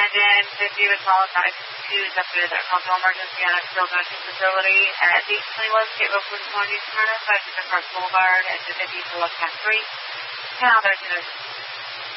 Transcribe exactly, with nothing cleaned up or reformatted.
And then fifty would call us out to the food that called for emergency on a skilled nursing facility at the twenty-one State Road Police Morning Turner, five to the Park Boulevard, and the fifty to Love Path three. Now there's an